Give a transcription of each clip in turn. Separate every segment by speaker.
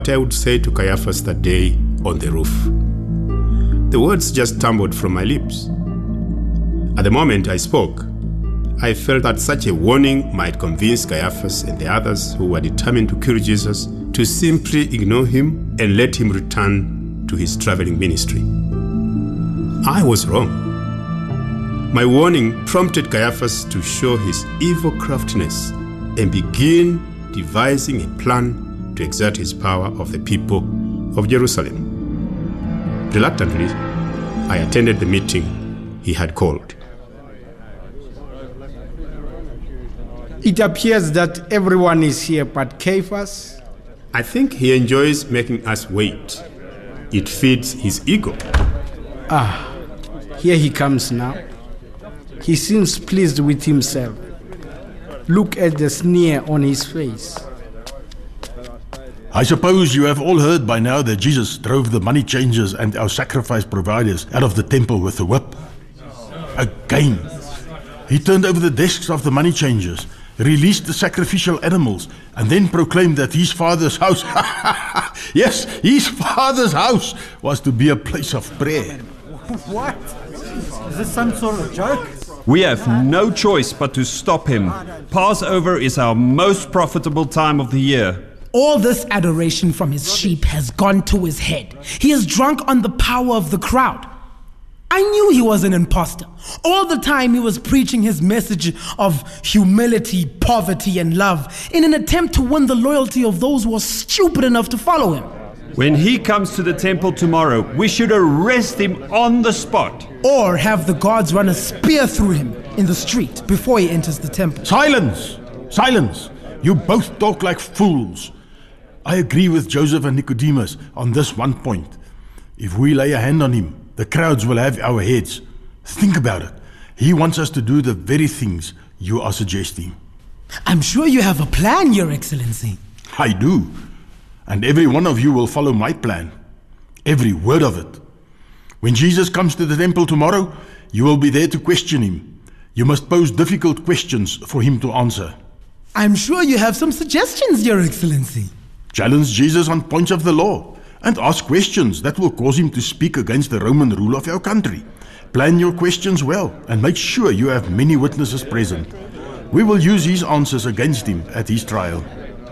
Speaker 1: I would say to Caiaphas that day on the roof. The words just tumbled from my lips. At the moment I spoke, I felt that such a warning might convince Caiaphas and the others who were determined to kill Jesus to simply ignore him and let him return to his traveling ministry. I was wrong. My warning prompted Caiaphas to show his evil craftiness and begin devising a plan to exert his power of the people of Jerusalem. Reluctantly, I attended the meeting he had called.
Speaker 2: It appears that everyone is here but Caiaphas.
Speaker 1: I think he enjoys making us wait. It feeds his ego.
Speaker 2: Here he comes now. He seems pleased with himself. Look at the sneer on his face.
Speaker 3: I suppose you have all heard by now that Jesus drove the money changers and our sacrifice providers out of the temple with a whip. Again, he turned over the desks of the money changers, released the sacrificial animals, and then proclaimed that his father's house, yes, his father's house was to be a place of prayer.
Speaker 4: What? Is this some sort of joke?
Speaker 5: We have no choice but to stop him. Passover is our most profitable time of the year.
Speaker 6: All this adoration from his sheep has gone to his head. He is drunk on the power of the crowd. I knew he was an imposter. All the time he was preaching his message of humility, poverty, and love in an attempt to win the loyalty of those who are stupid enough to follow him.
Speaker 5: When he comes to the temple tomorrow, we should arrest him on the spot.
Speaker 6: Or have the guards run a spear through him in the street before he enters the temple.
Speaker 3: Silence! Silence! You both talk like fools. I agree with Joseph and Nicodemus on this one point. If we lay a hand on him, the crowds will have our heads. Think about it. He wants us to do the very things you are suggesting.
Speaker 6: I'm sure you have a plan, Your Excellency.
Speaker 3: I do. And every one of you will follow my plan. Every word of it. When Jesus comes to the temple tomorrow, you will be there to question him. You must pose difficult questions for him to answer.
Speaker 6: I'm sure you have some suggestions, Your Excellency.
Speaker 3: Challenge Jesus on points of the law and ask questions that will cause him to speak against the Roman rule of our country. Plan your questions well and make sure you have many witnesses present. We will use his answers against him at his trial.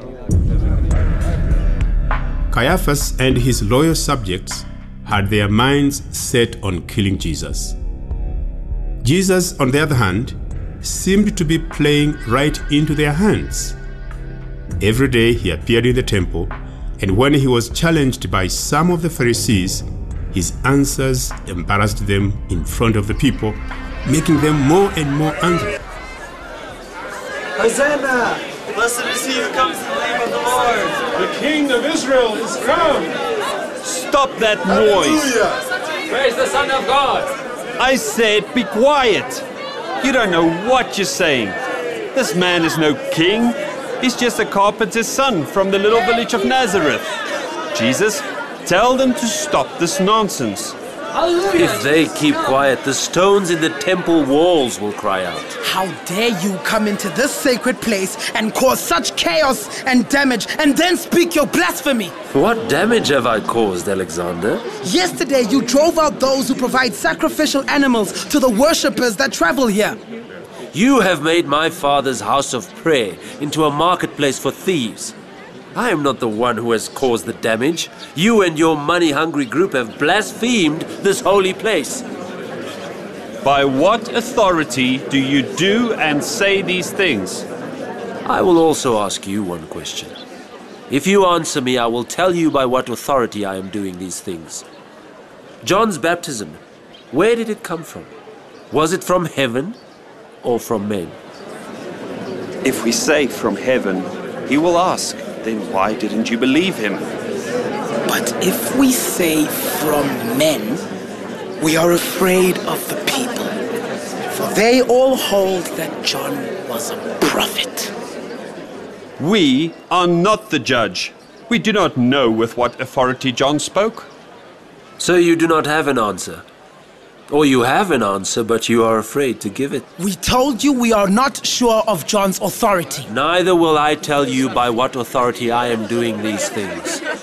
Speaker 1: Caiaphas and his loyal subjects had their minds set on killing Jesus. Jesus, on the other hand, seemed to be playing right into their hands. Every day he appeared in the temple, and when he was challenged by some of the Pharisees, his answers embarrassed them in front of the people, making them more and more angry.
Speaker 4: Hosanna! Blessed is he who comes in the name of the Lord!
Speaker 7: The King of Israel is come!
Speaker 5: Stop that noise!
Speaker 7: Praise the Son of God!
Speaker 5: I said be quiet! You don't know what you're saying. This man is no king. He's just a carpenter's son from the little village of Nazareth. Jesus, tell them to stop this nonsense.
Speaker 8: If they keep quiet, the stones in the temple walls will cry out.
Speaker 6: How dare you come into this sacred place and cause such chaos and damage and then speak your blasphemy?
Speaker 8: What damage have I caused, Alexander?
Speaker 6: Yesterday you drove out those who provide sacrificial animals to the worshippers that travel here.
Speaker 8: You have made my father's house of prayer into a marketplace for thieves. I am not the one who has caused the damage. You and your money-hungry group have blasphemed this holy place.
Speaker 5: By what authority do you do and say these things?
Speaker 8: I will also ask you one question. If you answer me, I will tell you by what authority I am doing these things. John's baptism, where did it come from? Was it from heaven or from men?
Speaker 5: If we say from heaven, he will ask, then why didn't you believe him?
Speaker 6: But if we say from men, we are afraid of the people, for they all hold that John was a prophet.
Speaker 5: We are not the judge. We do not know with what authority John spoke.
Speaker 8: So you do not have an answer? Or you have an answer, but you are afraid to give it?
Speaker 6: We told you we are not sure of John's authority.
Speaker 8: Neither will I tell you by what authority I am doing these things.